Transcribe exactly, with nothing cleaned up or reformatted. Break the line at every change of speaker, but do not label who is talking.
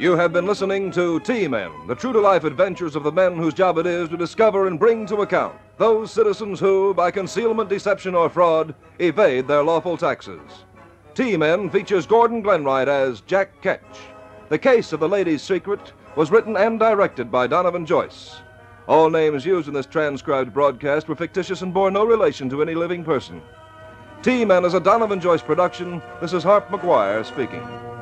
You have been listening to T-Men, the true-to-life adventures of the men whose job it is to discover and bring to account those citizens who, by concealment, deception, or fraud, evade their lawful taxes. T-Men features Gordon Glenwright as Jack Ketch. The Case of the Lady's Secret was written and directed by Donovan Joyce. All names used in this transcribed broadcast were fictitious and bore no relation to any living person. T-Men is a Donovan Joyce production. This is Harp McGuire speaking.